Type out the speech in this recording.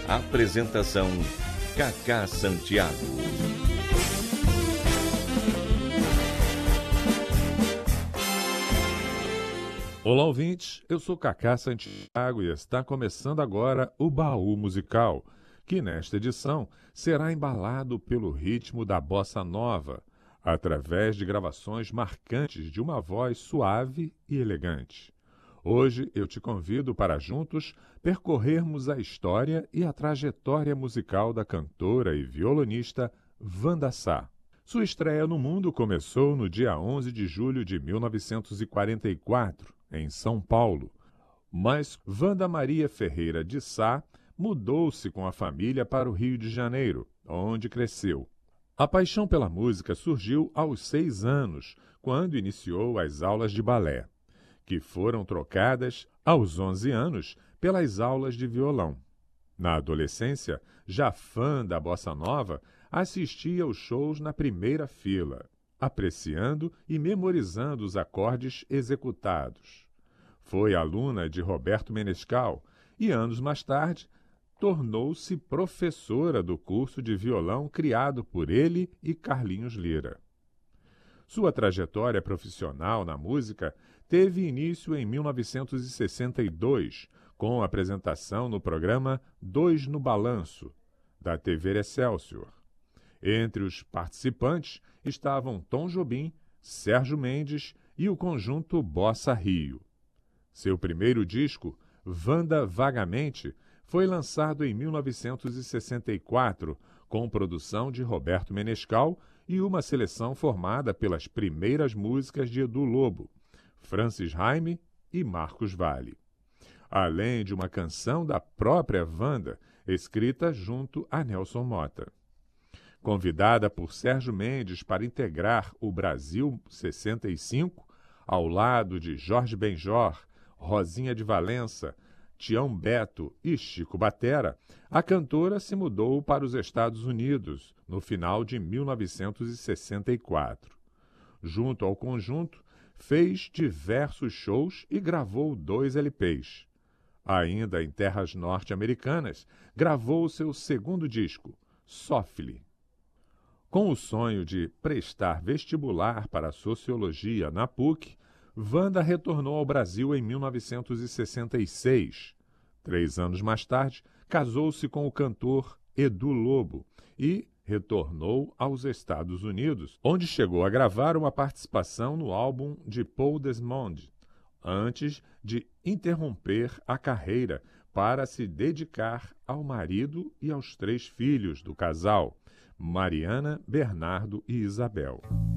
Apresentação: Cacá Santiago. Olá, ouvintes, eu sou Cacá Santiago e está começando agora o Baú Musical, que nesta edição será embalado pelo ritmo da bossa nova, através de gravações marcantes de uma voz suave e elegante. Hoje eu te convido para juntos percorrermos a história e a trajetória musical da cantora e violonista Wanda Sá. Sua estreia no mundo começou no dia 11 de julho de 1944, em São Paulo. Mas Wanda Maria Ferreira de Sá mudou-se com a família para o Rio de Janeiro, onde cresceu. A paixão pela música surgiu aos 6 anos, quando iniciou as aulas de balé, que foram trocadas, aos 11 anos, pelas aulas de violão. Na adolescência, já fã da bossa nova, assistia aos shows na primeira fila, apreciando e memorizando os acordes executados. Foi aluna de Roberto Menescal e, anos mais tarde, tornou-se professora do curso de violão criado por ele e Carlinhos Lira. Sua trajetória profissional na música teve início em 1962, com a apresentação no programa Dois no Balanço, da TV Excelsior. Entre os participantes estavam Tom Jobim, Sérgio Mendes e o conjunto Bossa Rio. Seu primeiro disco, Wanda Vagamente, foi lançado em 1964, com produção de Roberto Menescal e uma seleção formada pelas primeiras músicas de Edu Lobo, Francis Raime e Marcos Valle, além de uma canção da própria Wanda, escrita junto a Nelson Motta. Convidada por Sérgio Mendes para integrar o Brasil 65, ao lado de Jorge Benjor, Rosinha de Valença, Tião Beto e Chico Batera, a cantora se mudou para os Estados Unidos no final de 1964. Junto ao conjunto, fez diversos shows e gravou 2 LPs. Ainda em terras norte-americanas, gravou seu segundo disco, Softly. Com o sonho de prestar vestibular para Sociologia na PUC, Wanda retornou ao Brasil em 1966. 3 anos mais tarde, casou-se com o cantor Edu Lobo e retornou aos Estados Unidos, onde chegou a gravar uma participação no álbum de Paul Desmond, antes de interromper a carreira para se dedicar ao marido e aos 3 filhos do casal, Mariana, Bernardo e Isabel.